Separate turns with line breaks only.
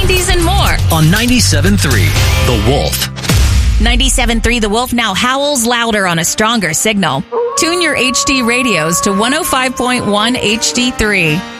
oldies, and more.
On 97.3, The Wolf.
97.3 The Wolf now howls louder on a stronger signal. Tune your HD radios to 105.1 HD3.